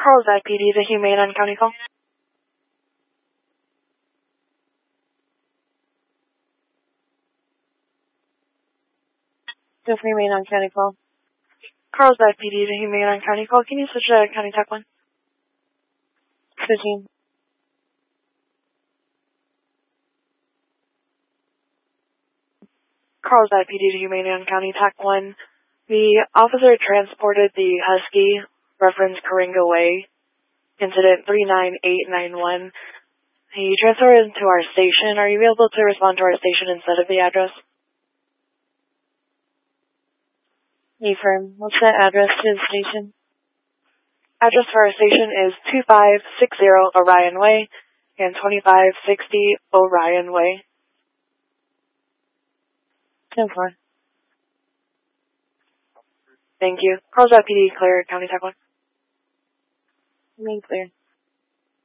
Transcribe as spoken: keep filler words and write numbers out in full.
Carlsbad P D to Humane on County Call. Go for Humane on County Call. Carlsbad P D to Humane on County Call. Can you switch to County Tech one? Switching. Carlsbad P D to Humane on County Tech one. The officer transported the Husky, reference Coringa Way, incident three nine eight nine one. He transferred into our station. Are you able to respond to our station instead of the address? Affirm. What's the address to the station? Address for our station is two five six zero Orion Way and twenty-five sixty Orion Way. ten four. Thank you. Carlsbad P D clear, County Tech one. Humane clear.